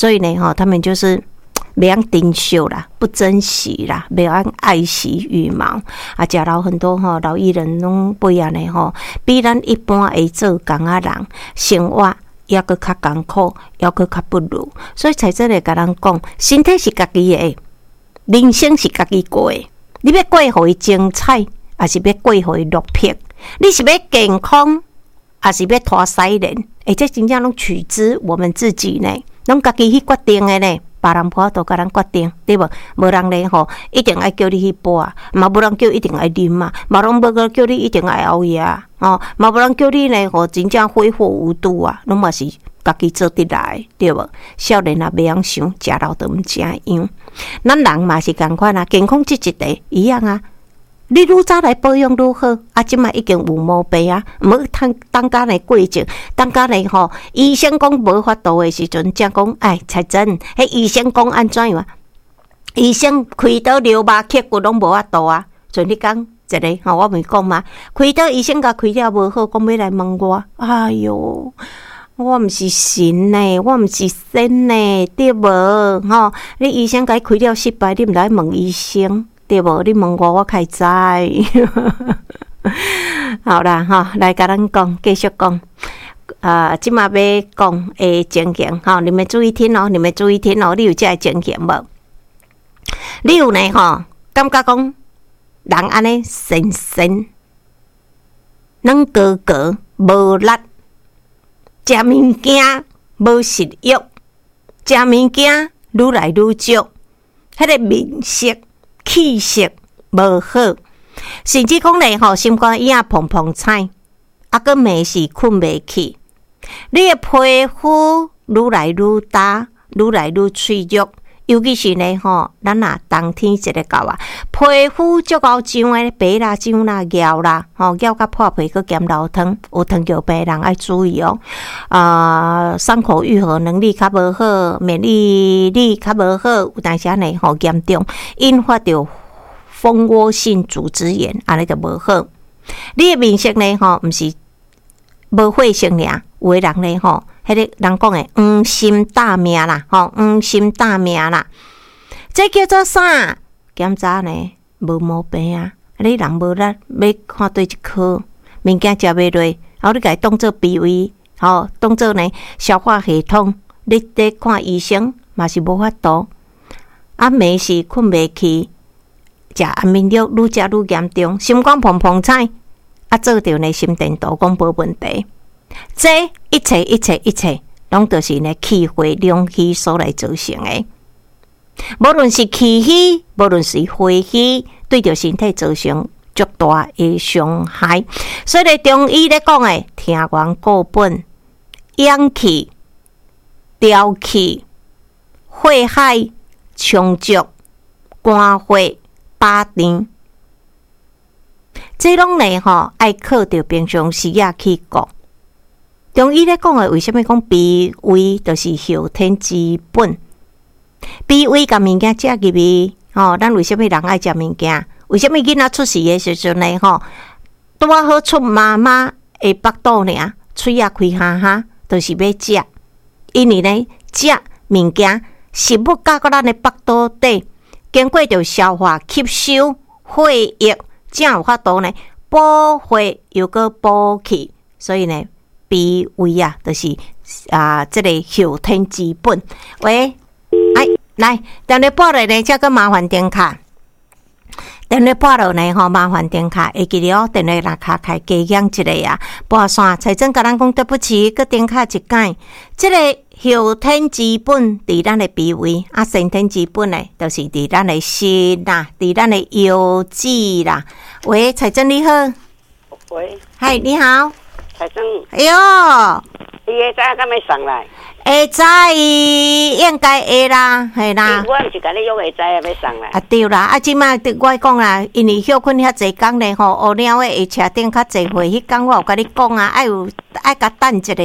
所以呢他们就是不要珍惜啦，不珍惜啦，不要爱惜羽毛啊！食老很多老艺人拢不一样的比咱一般会做工啊人生活也搁较艰苦，也搁较不如。所以才真会甲咱讲，身体是家己的，人生是家己过的。你要过互伊精彩，还是要过互伊落魄？你是要健康，还是要拖西人？这真正拢取之我们自己呢，拢家己去决定的呢。别人无都甲咱决定，对无？无人咧一定爱叫你去播啊，嘛无人叫一定爱啉啊，嘛拢无个叫你一定爱熬夜啊，嘛无人叫你咧真正挥霍无度啊，拢嘛是家己做得来，对无？少年也袂晓想，食老都毋食样。咱人嘛是共款啊，健康这一块一样啊。你愈早来保养愈好，即摆已经有毛病啊！毋好等甲呢过程，等甲呢医生讲无法度的时阵，才讲才真。迄医生讲安怎样啊？医生开刀留疤刻骨拢无法度啊！像你讲一个我咪讲嘛，开刀医生甲开了无好，讲要来问我，哎哟，我毋是神呢，我毋是神呢，对无？你医生甲开了失败，你毋来问医生。对无？你问我较会知。好啦，来甲咱讲，继续讲。即马要讲的情形，你们注意听哦，你们注意听哦。你有这个情形无？你有呢？感觉讲人安尼神神，软高高，无力，食物件无食欲，食物件愈来愈少，迄个面色。气色无好，甚至讲咧心肝影碰碰彩，搁暝时困袂去。你的皮肤愈来愈大，愈来愈脆弱，尤其是呢咱冬天一个到啊，皮肤足够痒诶，白啦、痒啦、咬啦，咬甲破皮，佮咸老汤，有糖尿病人爱注意哦。伤口愈合能力较无好，免疫力较无好，有当时呢严重引发着蜂窝性组织炎，安尼就无好。你的面色呢毋是无血色尔，有诶人呢迄个人讲诶黄心大命啦，黄心大命啦，这叫做啥？检查呢无毛病啊！你人无力要看对一科物件食袂落，你甲伊当做脾胃，当做呢消化系统，你得看医生嘛是无法度。暝时困袂去，食安眠药愈食愈严重，心肝碰碰彩，做着呢心电图讲无问题。这一切，拢就是呢气血两虚所来造成的。无论是气虚，无论是血虚，对着身体造成足大的伤害。所以中医咧讲的，听源固本、养气、调气、血海充足、肝血巴甜，这拢呢爱靠着平常时啊去讲。中医咧讲的，为什么讲脾胃就是后天之本？脾胃甲物件食入去，咱为什么人爱食物件？为什么囡仔出世的时阵呢？拄好出妈妈的腹肚尔，嘴啊开哈哈，就是要食。因为呢，食物件食物到咱的腹肚底，经过着消化吸收血液，才有法度呢补血又个补气，所以呢。脾胃啊，就是这个后天之本。喂，来，电话拨来呢，这个麻烦点卡。电话拨落呢，麻烦点卡，会记得哦。电话若卡开加减一个啊，拨线财政甲咱讲对不起，佮点卡一解。这个后天之本伫咱的脾胃，先天之本呢，就是伫咱的心啦，伫咱的腰子啦。喂，财政你好。 喂， 嗨，你好。 财政， 哎哟， 伊会知影敢要上来？ 会知伊应该会啦，系啦。 我毋是甲你约会知影要上来。 对啦，即摆我讲啦，因为休困遐济工咧，乌鸟的下车顶较济货，迄工我有甲你讲啊，爱甲等一下啦。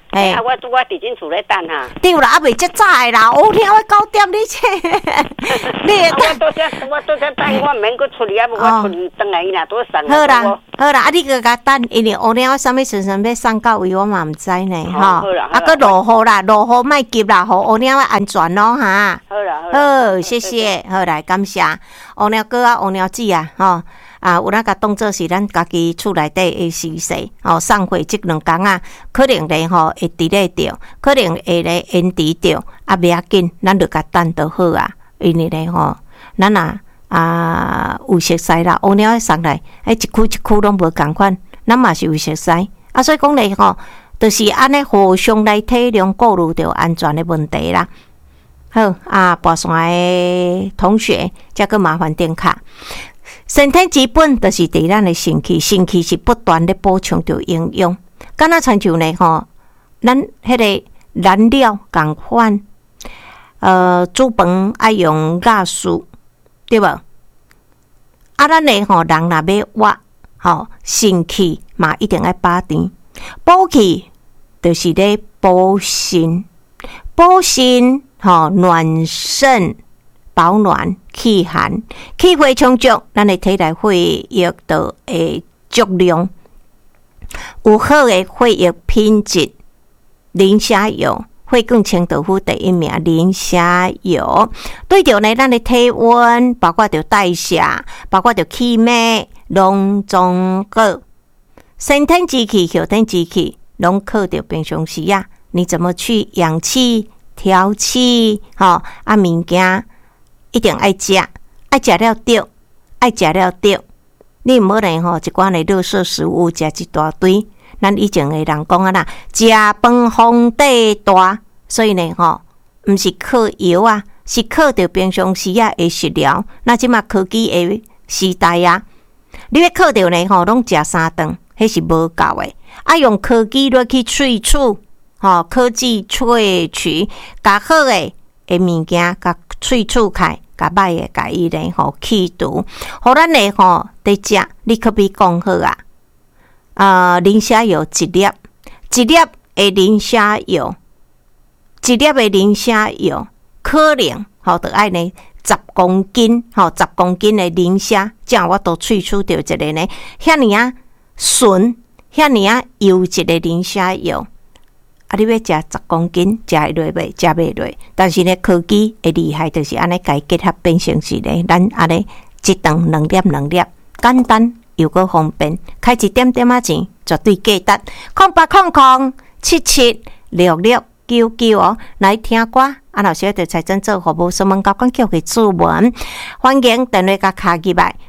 哎，我伫进厝咧等哈。 对啦，还袂遮早的啦，乌听我9点你这，你我都在等，我免去处理，我处理等来啦，多送。 好啦，好啦，你个甲等，因为乌听我啥物时阵要送到位，我嘛毋知呢， 好啦， 搁落雨啦，落雨莫急啦，互乌听我安全咯哈。 好啦， 好，谢谢，好来感谢乌鸟哥啊，乌鸟姊啊，吼。有那个当做是咱家己厝内底的时势，送货即2天啊，可能咧会 delay 掉，可能会咧延迟掉，袂要紧，咱就甲等就好啊。因为咧咱有熟悉啦，乌鸟送来，一区一区拢无共款，咱嘛是有熟悉所以讲咧就是安尼互相来体谅顾虑着安全的问题啦。好跋山的同学，则个麻烦点卡。身体基本就是伫咱的身躯，身躯是不断的补充着营养。敢若亲像呢咱迄个燃料共款，煮饭爱用亚素，对无？咱呢人若要活，身躯嘛一定要饱甜。补气就是咧补身，补身暖肾。保暖驱寒，气血充足，咱的体内血液就会足量，有好的血液品质。磷虾油，血管清豆腐第1名，磷虾油对着呢，咱的体温，包括着代谢，包括着气脉，拢总个先天之气、后天之气，拢靠着平常时啊，你怎么去养气、调气？物件。一定爱食，爱食了对，爱食了对。你毋好呢一寡的垃圾食物食一大堆。咱以前的人讲啦，食饭皇帝大，所以呢毋是靠药啊，是靠着平常时啊的食疗。那即马科技的时代啊，你要靠着呢拢食3顿，迄是无够的。用科技落去萃取，科技萃取，甲好的物件，甲萃取开，甲歹诶，甲伊咧去除，互咱咧伫食，你可比讲好磷虾油一粒诶磷虾油，一粒诶磷虾油，可能就爱呢10公斤，10公斤诶磷虾，这样我都萃取到一个呢，遐尔纯，遐尔优质诶磷虾油。你要食10公斤，食会落袂？食袂落。但是呢，科技会厉害，就是安尼改结合变成是呢，咱安尼一顿2粒，简单又个方便，开一点点仔钱，绝对价值。0800776699来听歌。老师对财政做服务，询问高管局的主文，欢迎电话甲卡入来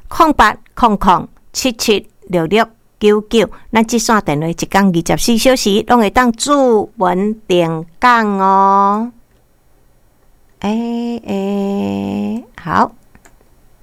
0800776699，咱这线电话一天24小时，拢会当主文点讲哦。好。